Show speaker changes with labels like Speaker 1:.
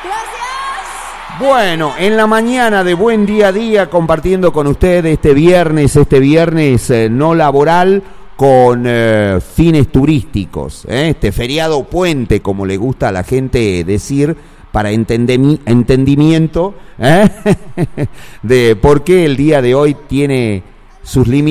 Speaker 1: Gracias.
Speaker 2: Bueno, en la mañana de Buen Día a Día, compartiendo con ustedes este viernes no laboral, con fines turísticos, este feriado puente, como le gusta a la gente decir, para entendimiento de por qué el día de hoy tiene sus límites.